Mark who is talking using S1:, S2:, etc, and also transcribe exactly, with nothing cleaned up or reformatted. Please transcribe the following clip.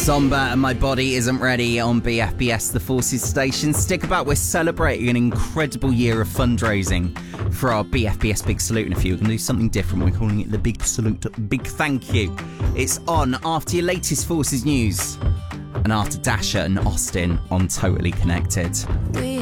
S1: Somber and My Body Isn't Ready on B F B S, the Forces station. Stick about, we're celebrating an incredible year of fundraising for our B F B S Big Salute. And if you can do something different, we're calling it the Big Salute, Big Thank You. It's on after your latest Forces news and after Dasher and Austin on Totally Connected.